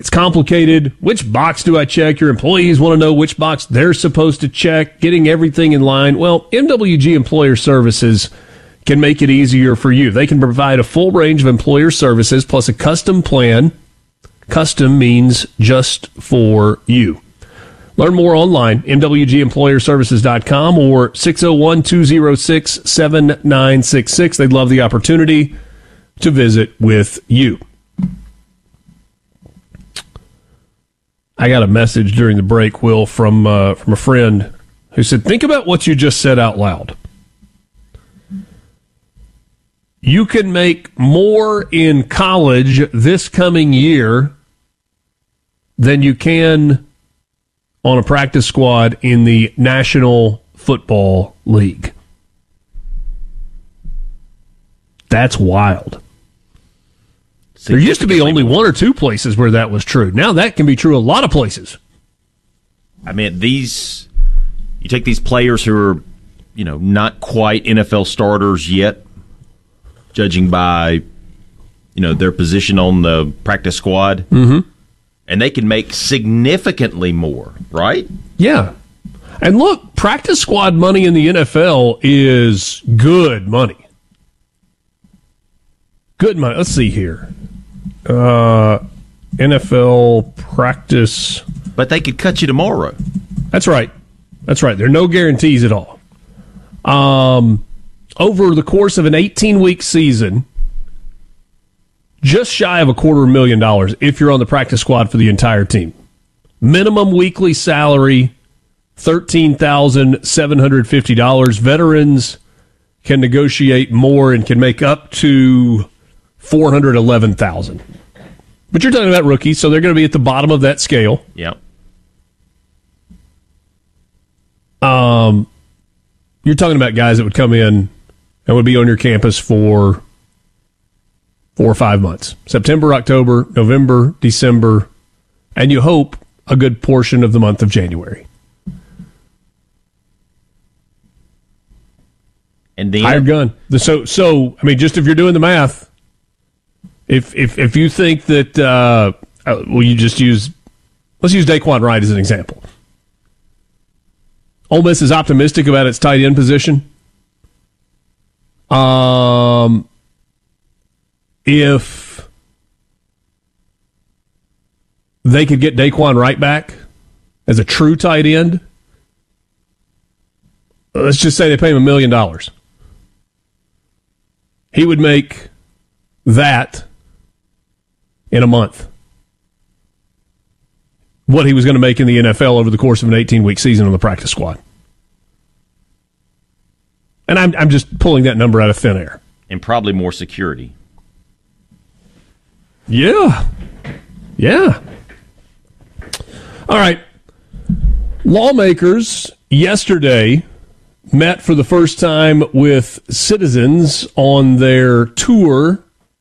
It's complicated. Which box do I check? Your employees want to know which box they're supposed to check, getting everything in line. Well, MWG Employer Services can make it easier for you. They can provide a full range of employer services plus a custom plan. Custom means just for you. Learn more online, mwgemployerservices.com or 601-206-7966. They'd love the opportunity to visit with you. I got a message during the break, Will, from a friend who said, think about what you just said out loud. You can make more in college this coming year than you can on a practice squad in the National Football League. That's wild. There used to be only one or two places where that was true. Now that can be true a lot of places. I mean, you take these players who are, not quite NFL starters yet, judging by, their position on the practice squad, and they can make significantly more, right? Yeah. And look, practice squad money in the NFL is good money. Good money. Let's see here. NFL practice. But they could cut you tomorrow. That's right. There are no guarantees at all. Over the course of an 18-week season, just shy of $250,000 if you're on the practice squad for the entire team. Minimum weekly salary, $13,750. Veterans can negotiate more and can make up to $411,000. But you're talking about rookies, so they're going to be at the bottom of that scale. Yep. You're talking about guys that would come in and would be on your campus for 4 or 5 months. September, October, November, December, and you hope a good portion of the month of January. And then hired gun. So I mean, just if you're doing the math, if you think that, let's use Daquan Wright as an example. Ole Miss is optimistic about its tight end position. If they could get Daquan Wright back as a true tight end, let's just say they pay him $1 million. He would make that in a month. What he was going to make in the NFL over the course of an 18-week season on the practice squad. And I'm just pulling that number out of thin air. And probably more security. Yeah. All right. Lawmakers yesterday met for the first time with citizens on their tour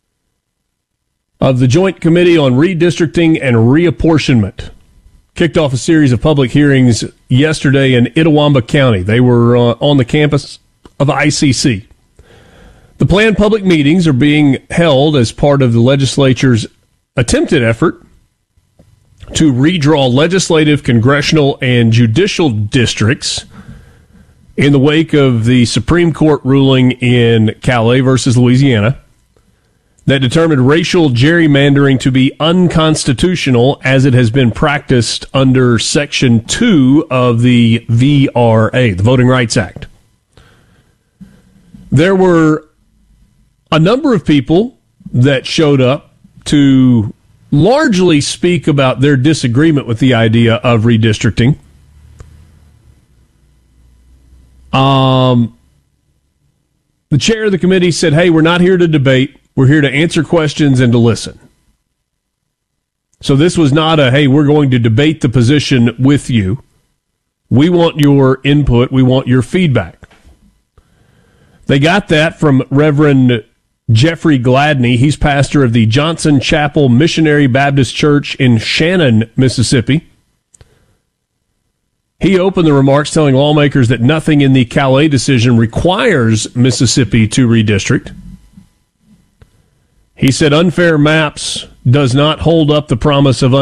of the Joint Committee on Redistricting and Reapportionment. Kicked off a series of public hearings yesterday in Itawamba County. They were on the campus of ICC. The planned public meetings are being held as part of the legislature's attempted effort to redraw legislative, congressional, and judicial districts in the wake of the Supreme Court ruling in Calais versus Louisiana that determined racial gerrymandering to be unconstitutional as it has been practiced under Section 2 of the VRA, the Voting Rights Act. There were a number of people that showed up to largely speak about their disagreement with the idea of redistricting. The chair of the committee said, hey, we're not here to debate. We're here to answer questions and to listen. So this was not a, hey, we're going to debate the position with you. We want your input. We want your feedback. They got that from Reverend Jeffrey Gladney. He's pastor of the Johnson Chapel Missionary Baptist Church in Shannon, Mississippi. He opened the remarks telling lawmakers that nothing in the Calais decision requires Mississippi to redistrict. He said unfair maps does not hold up the promise of